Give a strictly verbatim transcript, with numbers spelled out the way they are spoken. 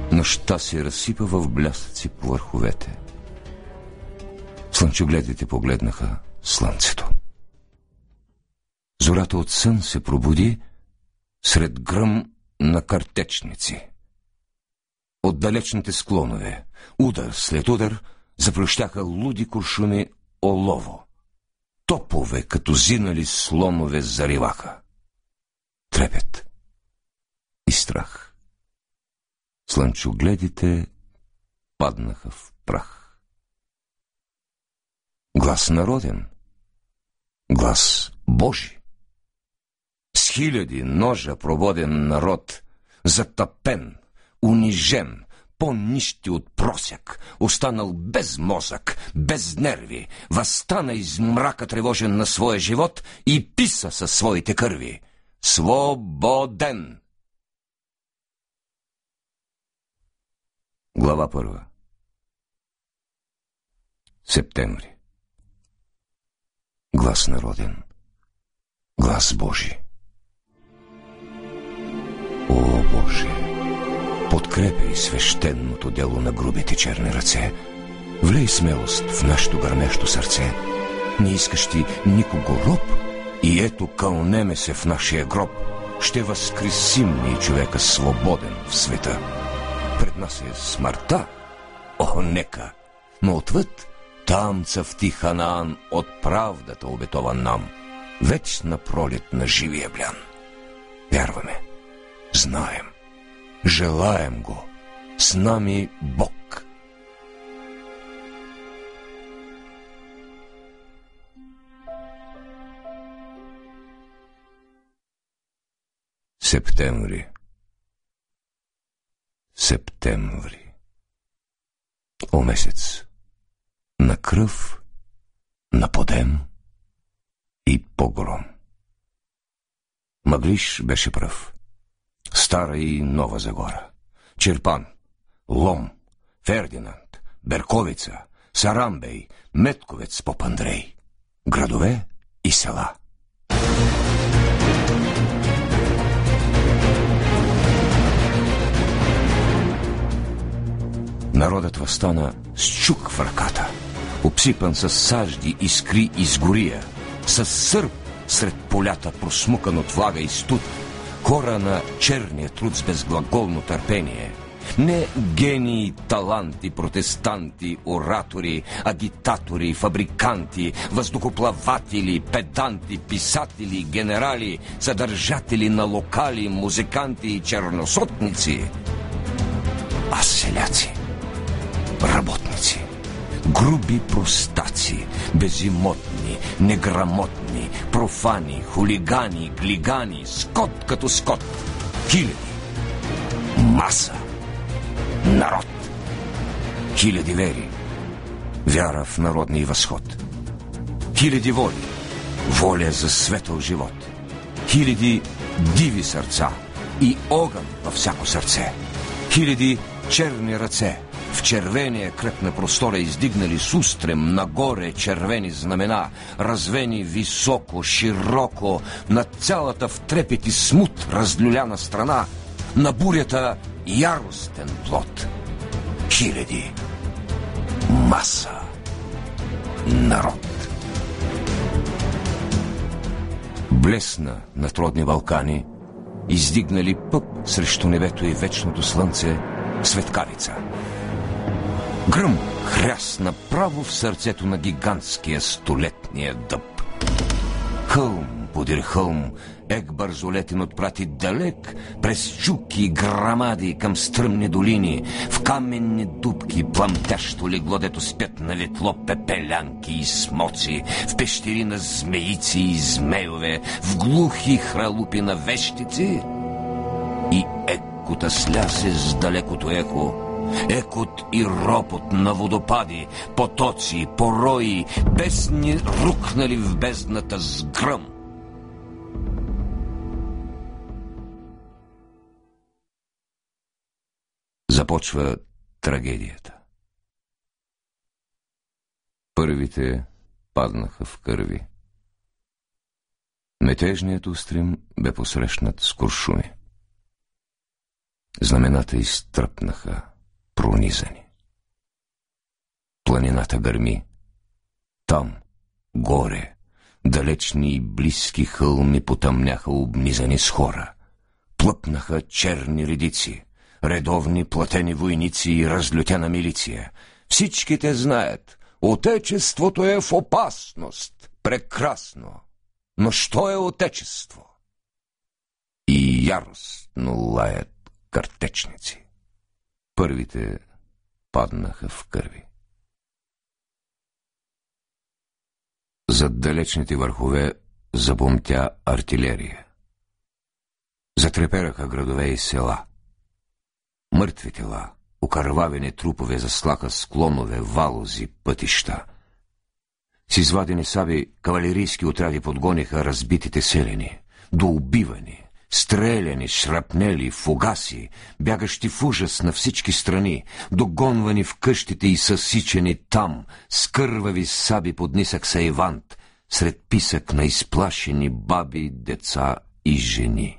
Нощта се разсипа в блясъци по върховете. Слънчогледите погледнаха слънцето. Зората от сън се пробуди сред гръм на картечници. От далечните склонове, удар след удар, заплющяха луди куршуми олово. Топове, като зинали слонове, зариваха. Трепет и страх. Слънчогледите паднаха в прах. Глас народен, глас Божи. С хиляди ножа прободен народ, затъпен, унижен, по-нищи от просяк, останал без мозък, без нерви, възстана из мрака тревожен на своя живот и писа със своите кърви: свободен! Глава първа. Септември. Глас народен, глас Божи. О, Боже! Подкрепяй свещеното дело на грубите черни ръце. Влей смелост в нашето гърмещо сърце. Не искаш ти никого роб, и ето кълнеме се в нашия гроб. Ще възкресим ние човека свободен в света. Пред нас е смъртта, о, нека, но отвъд там цъфти Ханаан от правдата обетован нам. Вечна пролет на живия блян. Вярваме, знаем, желаем го. С нами Бог. Септември. Септември. О, месец на кръв, на подем и погром. Мъглиш беше пръв. Стара и Нова Загора, Чирпан, Лом, Фердинанд, Берковица, Сарамбей, Метковец, Попандрей. Градове и села. Народът въстана с чук в ръката, обсипан с сажди, искри и сгория, с сърб сред полята, просмукан от влага и студ, хора на черния труд с безглаголно търпение. Не гении, таланти, протестанти, оратори, агитатори, фабриканти, въздухоплаватели, педанти, писатели, генерали, съдържатели на локали, музиканти и черносотници, а селяци, работници, груби простаци, безимотни, неграмотни, профани, хулигани, глигани, скот като скот, хиляди, маса, народ, хиляди вери, вяра в народния възход, хиляди воли, воля за светъл живот, хиляди диви сърца и огън във всяко сърце, хиляди черни ръце, в червения кръг на простора издигнали с устрем нагоре червени знамена, развени високо, широко, над цялата в трепет и смут разлюляна страна, на бурята яростен плод. Хиляди, маса, народ. Блесна над родни Балкани, издигнали пъп срещу небето и вечното слънце, светкавица. Гръм хрясна право в сърцето на гигантския столетния дъб. Хълм подир хълм, ек бързолетен отпрати далек, през чуки и грамади към стръмни долини, в каменни дупки пламтящо легло, дето спят на ветло пепелянки и смоци, в пещери на змеици и змейове, в глухи хралупи на вещици, и екота слясе с далекото ехо, екот и ропот на водопади, потоци, порои, бесни рухнали в бездната с гръм. Започва трагедията. Първите паднаха в кърви. Метежният устрем бе посрещнат с куршуми. Знамената изтръпнаха, пронизани. Планината гърми. Там, горе, далечни и близки хълми потъмняха, обнизани с хора. Плъпнаха черни редици, редовни платени войници и разлютена милиция. Всички те знаят, отечеството е в опасност. Прекрасно! Но що е отечество? И яростно лаят картечници. Първите паднаха в кърви. Зад далечните върхове забумтя артилерия. Затрепераха градове и села. Мъртви тела, окървавени трупове заслаха склонове, валози, пътища. С извадени саби кавалерийски отряди подгониха разбитите селени, доубивани, стреляни, шрапнели, фугаси, бягащи в ужас на всички страни, догонвани в къщите и съсичени там, с кървави саби под нисък сайвант, сред писък на изплашени баби, деца и жени.